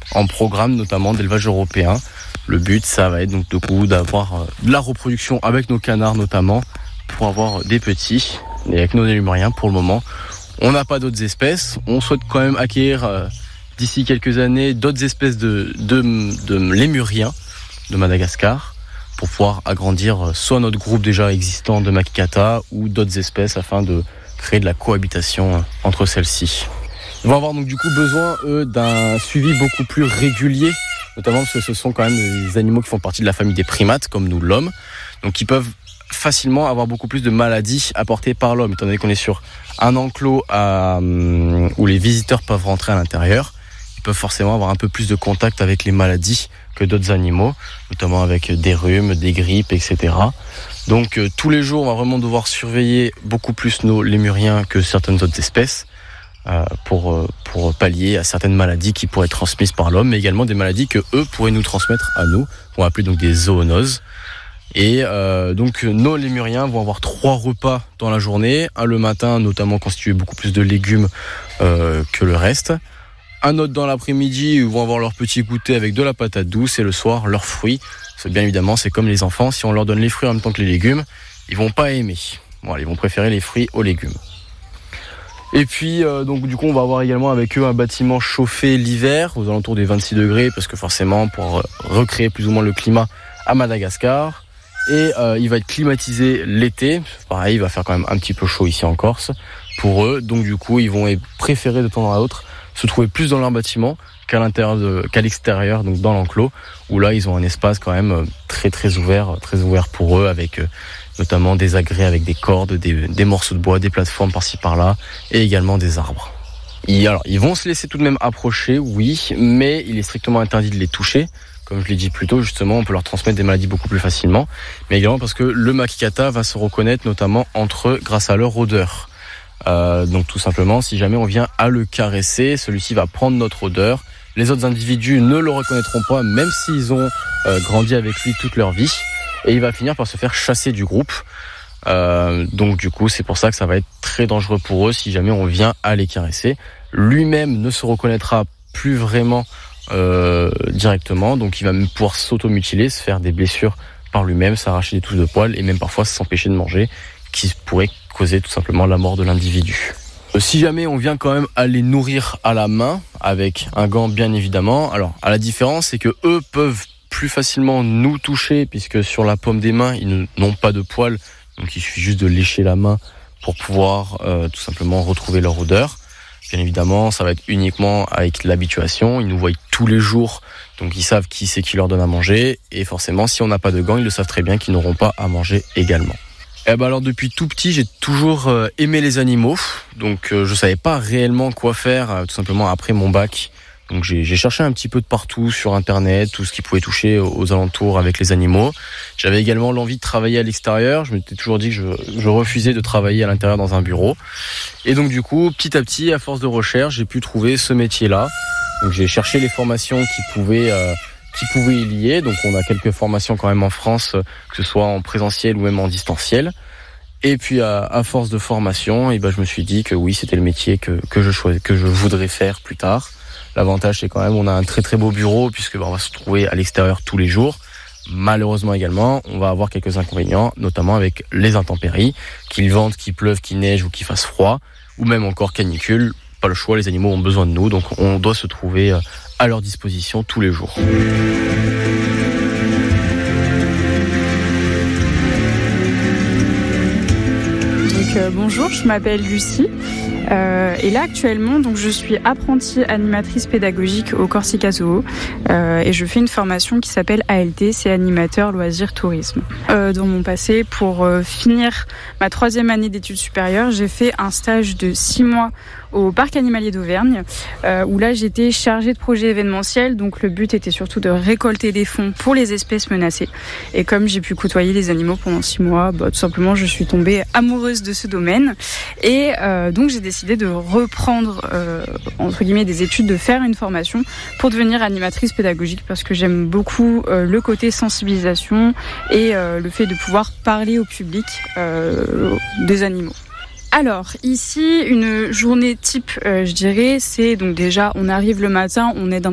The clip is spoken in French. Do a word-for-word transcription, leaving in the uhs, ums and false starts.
en programme notamment d'élevage européen. Le but, ça va être donc de coup d'avoir de la reproduction avec nos canards notamment pour avoir des petits. Et avec nos lémuriens, pour le moment, on n'a pas d'autres espèces. On souhaite quand même acquérir euh, d'ici quelques années d'autres espèces de, de, de lémuriens de Madagascar pour pouvoir agrandir soit notre groupe déjà existant de Makikata ou d'autres espèces afin de créer de la cohabitation entre celles-ci. Ils vont avoir donc du coup besoin eux d'un suivi beaucoup plus régulier, notamment parce que ce sont quand même des animaux qui font partie de la famille des primates comme nous l'homme, donc qui peuvent facilement avoir beaucoup plus de maladies apportées par l'homme, étant donné qu'on est sur un enclos à, euh, où les visiteurs peuvent rentrer à l'intérieur. Ils peuvent forcément avoir un peu plus de contact avec les maladies que d'autres animaux, notamment avec des rhumes, des grippes, et cetera. Donc euh, tous les jours, on va vraiment devoir surveiller beaucoup plus nos lémuriens que certaines autres espèces euh, pour, euh, pour pallier à certaines maladies qui pourraient être transmises par l'homme, mais également des maladies que eux pourraient nous transmettre à nous, qu'on va appeler donc des zoonoses. Et euh, donc nos lémuriens vont avoir trois repas dans la journée, un le matin notamment constitué beaucoup plus de légumes euh, que le reste, un autre dans l'après-midi où ils vont avoir leur petit goûter avec de la patate douce et le soir leurs fruits. C'est bien évidemment, c'est comme les enfants, si on leur donne les fruits en même temps que les légumes, ils vont pas aimer. Bon, ils vont préférer les fruits aux légumes. Et puis euh, donc du coup on va avoir également avec eux un bâtiment chauffé l'hiver aux alentours des vingt-six degrés parce que forcément pour recréer plus ou moins le climat à Madagascar. Et euh, il va être climatisé l'été. Pareil, il va faire quand même un petit peu chaud ici en Corse pour eux. Donc du coup, ils vont préférer de temps à autre se trouver plus dans leur bâtiment qu'à l'intérieur de, qu'à l'extérieur, donc dans l'enclos, où là ils ont un espace quand même très très ouvert, très ouvert pour eux, avec euh, notamment des agrès avec des cordes, des, des morceaux de bois, des plateformes par-ci par-là, et également des arbres. Et alors, ils vont se laisser tout de même approcher, oui, mais il est strictement interdit de les toucher. Comme je l'ai dit plus tôt, justement, on peut leur transmettre des maladies beaucoup plus facilement, mais également parce que le Makikata va se reconnaître notamment entre eux grâce à leur odeur. Euh, donc tout simplement, si jamais on vient à le caresser, celui-ci va prendre notre odeur. Les autres individus ne le reconnaîtront pas, même s'ils ont euh, grandi avec lui toute leur vie, et il va finir par se faire chasser du groupe. Euh, donc du coup, c'est pour ça que ça va être très dangereux pour eux si jamais on vient à les caresser. Lui-même ne se reconnaîtra plus vraiment Euh, directement, donc il va même pouvoir s'automutiler, se faire des blessures par lui-même, s'arracher des touches de poils et même parfois s'empêcher de manger, qui pourrait causer tout simplement la mort de l'individu. Euh, si jamais on vient quand même à les nourrir à la main, avec un gant bien évidemment, alors à la différence c'est que eux peuvent plus facilement nous toucher, puisque sur la paume des mains ils n'ont pas de poils, donc il suffit juste de lécher la main pour pouvoir euh, tout simplement retrouver leur odeur. Bien évidemment, ça va être uniquement avec l'habituation. Ils nous voient tous les jours, donc ils savent qui c'est qui leur donne à manger. Et forcément, si on n'a pas de gants, ils le savent très bien qu'ils n'auront pas à manger également. Et ben alors, depuis tout petit, j'ai toujours euh, aimé les animaux. Donc, euh, je savais pas réellement quoi faire, euh, tout simplement après mon bac. Donc, j'ai, j'ai cherché un petit peu de partout sur Internet, tout ce qui pouvait toucher aux, aux alentours avec les animaux. J'avais également l'envie de travailler à l'extérieur. Je m'étais toujours dit que je, je refusais de travailler à l'intérieur dans un bureau. Et donc du coup, petit à petit, à force de recherche, j'ai pu trouver ce métier-là. Donc j'ai cherché les formations qui pouvaient, euh, qui pouvaient y lier. Donc on a quelques formations quand même en France, que ce soit en présentiel ou même en distanciel. Et puis à, à force de formation, et ben je me suis dit que oui, c'était le métier que que je choisis, que je voudrais faire plus tard. L'avantage, c'est quand même, on a un très très beau bureau puisque ben, on va se trouver à l'extérieur tous les jours. Malheureusement également, on va avoir quelques inconvénients, notamment avec les intempéries, qu'il vente, qu'il pleuve, qu'il neige ou qu'il fasse froid, ou même encore canicule. Pas le choix, les animaux ont besoin de nous, donc on doit se trouver à leur disposition tous les jours. Donc, euh, bonjour, je m'appelle Lucie. Euh, et là actuellement, donc je suis apprentie animatrice pédagogique au Corsica Zoo euh, et je fais une formation qui s'appelle A L T, c'est animateur loisirs tourisme. Euh, dans mon passé, pour euh, finir ma troisième année d'études supérieures, j'ai fait un stage de six mois au parc animalier d'Auvergne euh, où là j'étais chargée de projet événementiel, donc le but était surtout de récolter des fonds pour les espèces menacées. Et comme j'ai pu côtoyer les animaux pendant six mois, bah, tout simplement je suis tombée amoureuse de ce domaine et euh, donc j'ai décidé de reprendre euh, entre guillemets des études, de faire une formation pour devenir animatrice pédagogique parce que j'aime beaucoup euh, le côté sensibilisation et euh, le fait de pouvoir parler au public euh, des animaux. Alors, ici, une journée type, euh, je dirais, c'est donc déjà, on arrive le matin, on est dans